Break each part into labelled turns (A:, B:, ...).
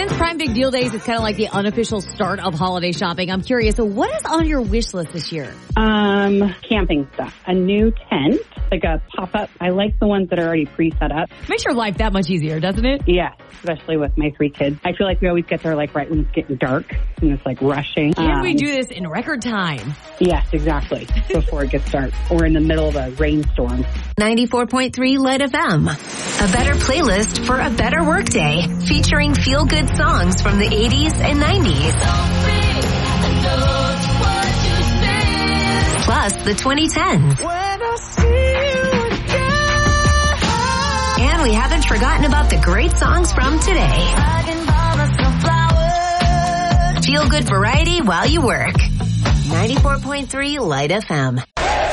A: Since Prime Big Deal Days is kind of like the unofficial start of holiday shopping, I'm curious, so what is on your wish list this year?
B: Camping stuff. A new tent, like a pop-up. I like the ones that are already pre-set up.
A: Makes your life that much easier, doesn't it?
B: Yeah, especially with my 3 kids. I feel like we always get there like right when it's getting dark and it's like rushing.
A: And we do this in record time.
B: Yes, exactly. Before it gets dark. Or in the middle of a rainstorm.
C: 94.3 Light FM. A better playlist for a better workday. Featuring feel-good songs from the 80s and 90s. Plus the 2010s. And we haven't forgotten about the great songs from today. Feel good variety while you work. 94.3 Light FM.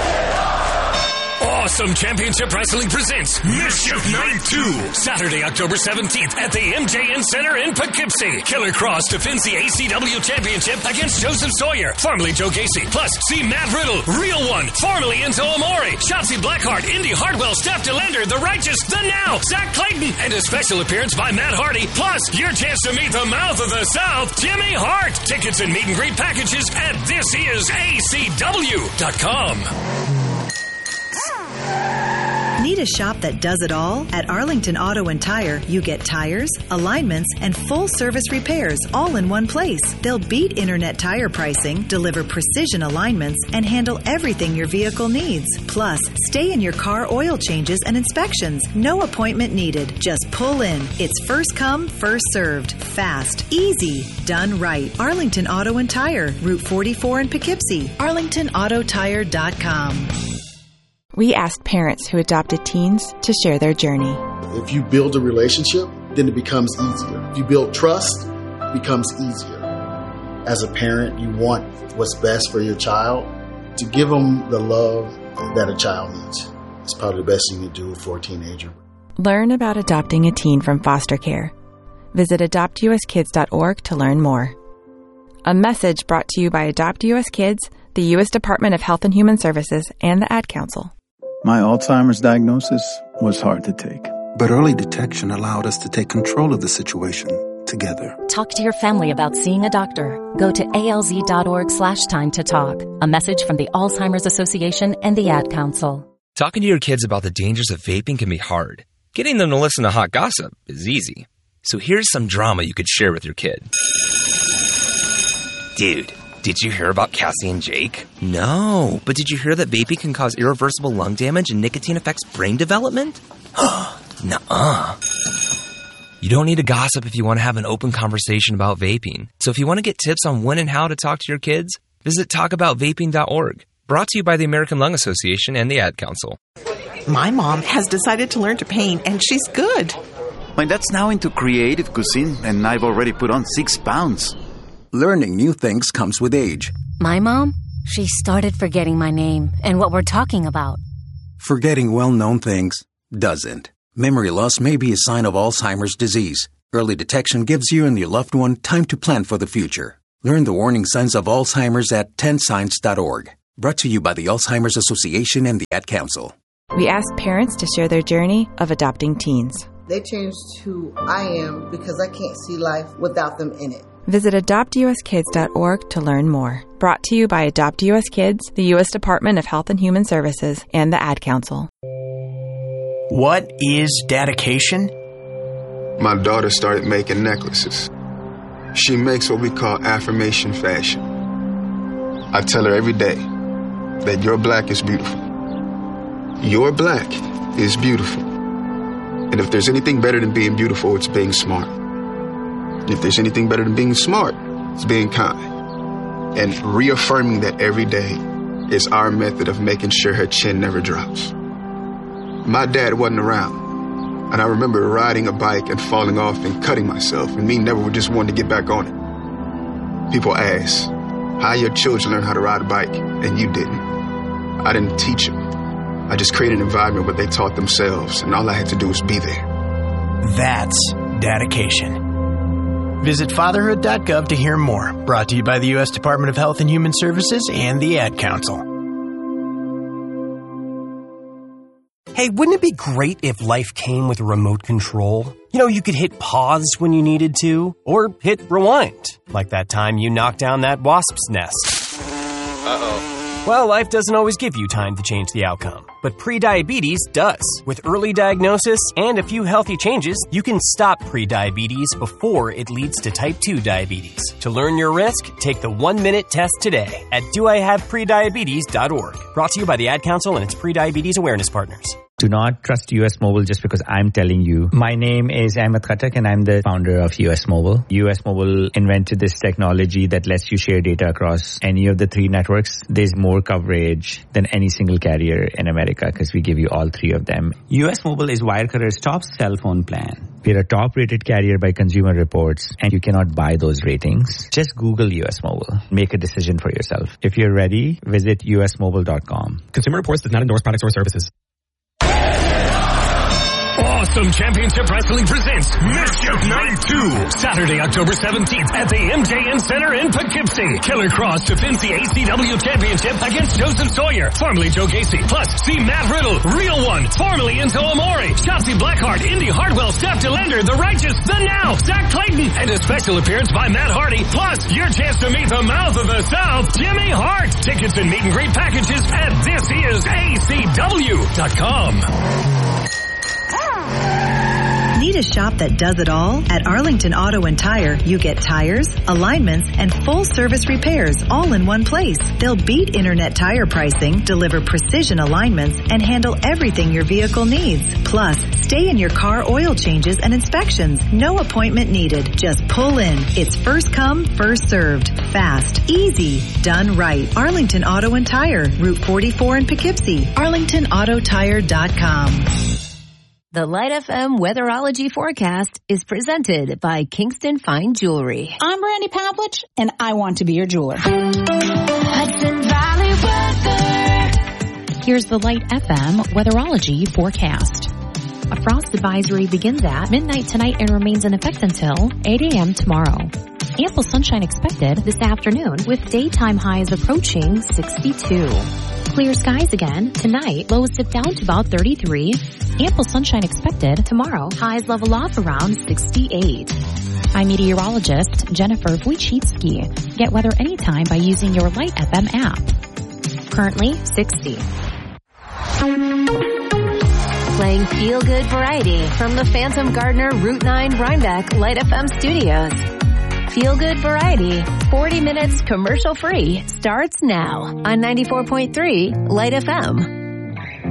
D: Awesome Championship Wrestling presents Mischief Night 2, Saturday, October 17th at the MJN Center in Poughkeepsie. Killer Cross defends the ACW Championship against Joseph Sawyer, formerly Joe Casey. Plus, see Matt Riddle, Real One, formerly Enzo Amore, Shotzi Blackheart, Indy Hartwell, Steph DeLander, The Righteous, The Now, Zach Clayton, and a special appearance by Matt Hardy. Plus, your chance to meet the mouth of the South, Jimmy Hart. Tickets and meet and greet packages at thisisacw.com.
E: Need a shop that does it all? At Arlington Auto and Tire, you get tires, alignments, and full-service repairs all in one place. They'll beat internet tire pricing, deliver precision alignments, and handle everything your vehicle needs. Plus, stay in your car oil changes and inspections. No appointment needed. Just pull in. It's first come, first served. Fast, easy, done right. Arlington Auto and Tire, Route 44 in Poughkeepsie. ArlingtonAutoTire.com.
F: We asked parents who adopted teens to share their journey.
G: If you build a relationship, then it becomes easier. If you build trust, it becomes easier. As a parent, you want what's best for your child. To give them the love that a child needs. It's probably the best thing you do for a teenager.
F: Learn about adopting a teen from foster care. Visit adoptuskids.org to learn more. A message brought to you by Adopt US Kids, the U.S. Department of Health and Human Services, and the Ad Council.
H: My Alzheimer's diagnosis was hard to take.
I: But early detection allowed us to take control of the situation together.
J: Talk to your family about seeing a doctor. Go to alz.org/time to talk. A message from the Alzheimer's Association and the Ad Council.
K: Talking to your kids about the dangers of vaping can be hard. Getting them to listen to hot gossip is easy. So here's some drama you could share with your kid. Dude, did you hear about Cassie and Jake? No, but did you hear that vaping can cause irreversible lung damage and nicotine affects brain development? Nuh-uh. You don't need to gossip if you want to have an open conversation about vaping. So if you want to get tips on when and how to talk to your kids, visit talkaboutvaping.org. Brought to you by the American Lung Association and the Ad Council.
L: My mom has decided to learn to paint, and she's good.
M: My dad's now into creative cuisine, and I've already put on 6 pounds.
N: Learning new things comes with age.
O: My mom, she started forgetting my name and what we're talking about.
N: Forgetting well-known things doesn't. Memory loss may be a sign of Alzheimer's disease. Early detection gives you and your loved one time to plan for the future. Learn the warning signs of Alzheimer's at 10signs.org. Brought to you by the Alzheimer's Association and the Ad Council.
F: We asked parents to share their journey of adopting teens.
P: They changed who I am because I can't see life without them in it.
F: Visit adoptuskids.org to learn more. Brought to you by Adopt US Kids, the U.S. Department of Health and Human Services, and the Ad Council.
Q: What is dedication?
R: My daughter started making necklaces. She makes what we call affirmation fashion. I tell her every day that your black is beautiful. Your black is beautiful. And if there's anything better than being beautiful, it's being smart. If there's anything better than being smart, it's being kind. And reaffirming that every day is our method of making sure her chin never drops. My dad wasn't around, and I remember riding a bike and falling off and cutting myself, and me never just wanting to get back on it. People ask, how your children learn how to ride a bike, and you didn't. I didn't teach them. I just created an environment where they taught themselves, and all I had to do was be there.
Q: That's dedication. Visit fatherhood.gov to hear more. Brought to you by the U.S. Department of Health and Human Services and the Ad Council.
S: Hey, wouldn't it be great if life came with a remote control? You know, you could hit pause when you needed to, or hit rewind, like that time you knocked down that wasp's nest. Uh-oh. Well, life doesn't always give you time to change the outcome, but prediabetes does. With early diagnosis and a few healthy changes, you can stop prediabetes before it leads to type 2 diabetes. To learn your risk, take the 1-minute test today at doihaveprediabetes.org. Brought to you by the Ad Council and its prediabetes awareness partners.
T: Do not trust US Mobile just because I'm telling you. My name is Ahmed Khattak and I'm the founder of US Mobile. US Mobile invented this technology that lets you share data across any of the 3 networks. There's more coverage than any single carrier in America because we give you all 3 of them. US Mobile is Wirecutter's top cell phone plan. We're a top-rated carrier by Consumer Reports, and you cannot buy those ratings. Just Google US Mobile. Make a decision for yourself. If you're ready, visit usmobile.com.
U: Consumer Reports does not endorse products or services.
D: Awesome Championship Wrestling presents Mischief Night 2, Saturday, October 17th at the MJN Center in Poughkeepsie. Killer Cross defends the ACW Championship against Joseph Sawyer, formerly Joe Gacy. Plus, see Matt Riddle, Real One, formerly Enzo Amore, Shotzi Blackheart, Indy Hartwell, Steph DeLender, The Righteous, The Now, Zach Clayton, and a special appearance by Matt Hardy. Plus, your chance to meet the mouth of the South, Jimmy Hart. Tickets and meet and greet packages at thisisacw.com.
E: Need a shop that does it all? At Arlington Auto and Tire, you get tires, alignments, and full-service repairs all in one place. They'll beat internet tire pricing, deliver precision alignments, and handle everything your vehicle needs. Plus, stay in your car oil changes and inspections. No appointment needed. Just pull in. It's first come, first served. Fast, easy, done right. Arlington Auto and Tire, Route 44 in Poughkeepsie. ArlingtonAutoTire.com.
C: The Light FM Weatherology Forecast is presented by Kingston Fine Jewelry.
V: I'm Brandy Pavlich, and I want to be your jeweler.
A: Hudson Valley weather. Here's the Light FM Weatherology Forecast. A frost advisory begins at midnight tonight and remains in effect until 8 a.m. tomorrow. Ample sunshine expected this afternoon with daytime highs approaching 62. Clear skies again tonight, lows dip down to about 33. Ample sunshine expected tomorrow, highs level off around 68. I'm meteorologist Jennifer Wojcicki. Get weather anytime by using your Light FM app. Currently 60.
C: Playing feel-good variety from the Phantom Gardener Route 9 Rhinebeck Light FM studios. Feel-good variety, 40 minutes commercial-free, starts now on 94.3 Light FM.